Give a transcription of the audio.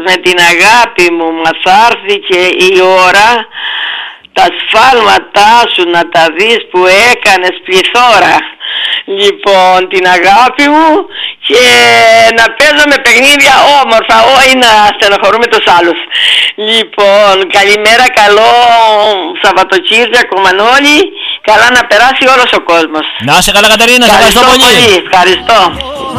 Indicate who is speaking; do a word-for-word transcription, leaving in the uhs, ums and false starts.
Speaker 1: με την αγάπη μου μας άρθηκε η ώρα τα σφάλματά σου να τα δεις που έκανες πληθώρα. Λοιπόν, την αγάπη μου και να παίζουμε παιχνίδια όμορφα, όχι να στενοχωρούμε τους άλλους. Λοιπόν, καλημέρα, καλό Σαββατοκύριακο Μανώλη, καλά να περάσει όλος ο κόσμος.
Speaker 2: Να είσαι καλά Κατερίνα, σε ευχαριστώ πολύ.
Speaker 1: Ευχαριστώ.